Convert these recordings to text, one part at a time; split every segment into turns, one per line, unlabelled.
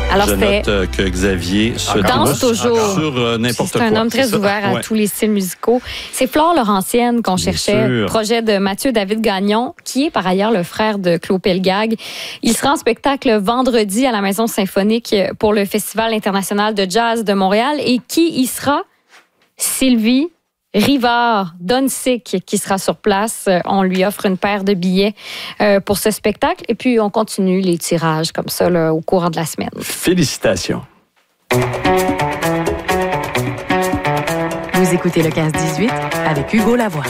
Alors,
je note que Xavier se
danse toujours
sur n'importe quoi.
C'est un homme très ouvert à tous les styles musicaux. C'est Flore Laurentienne qu'on cherchait,
sûr.
Projet de Mathieu David Gagnon, qui est par ailleurs le frère de Claude Pelgag. Il sera en spectacle vendredi à la Maison symphonique pour le Festival international de jazz de Montréal. Et qui y sera? Sylvie Rivard Donsic qui sera sur place. On lui offre une paire de billets pour ce spectacle. Et puis, on continue les tirages comme ça là, au courant de la semaine.
Félicitations.
Vous écoutez le 15-18 avec Hugo Lavoie.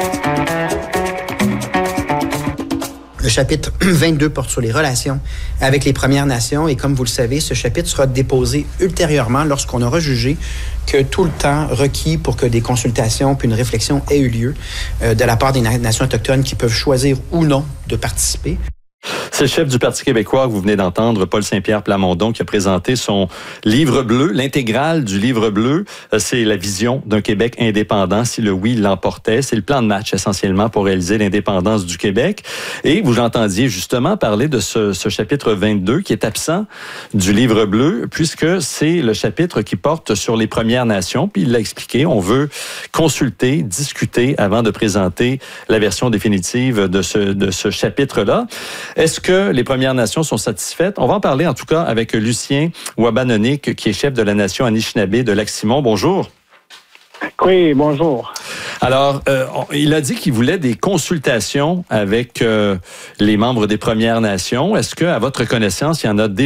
Le chapitre 22 porte sur les relations avec les Premières Nations et comme vous le savez, ce chapitre sera déposé ultérieurement lorsqu'on aura jugé que tout le temps requis pour que des consultations puis une réflexion aient eu lieu de la part des nations autochtones qui peuvent choisir ou non de participer.
C'est le chef du Parti québécois que vous venez d'entendre, Paul Saint-Pierre Plamondon, qui a présenté son livre bleu, l'intégrale du livre bleu. C'est la vision d'un Québec indépendant si le oui l'emportait. C'est le plan de match essentiellement pour réaliser l'indépendance du Québec. Et vous l'entendiez justement parler de ce chapitre 22 qui est absent du livre bleu puisque c'est le chapitre qui porte sur les Premières Nations. Puis il l'a expliqué, on veut consulter, discuter avant de présenter la version définitive de ce chapitre-là. Est-ce que les Premières Nations sont satisfaites? On va en parler en tout cas avec Lucien Wabanonik, qui est chef de la nation Anishinaabe de Lac-Simon. Bonjour.
Oui, bonjour.
Alors, il a dit qu'il voulait des consultations avec les membres des Premières Nations. Est-ce que, à votre connaissance, il y en a déjà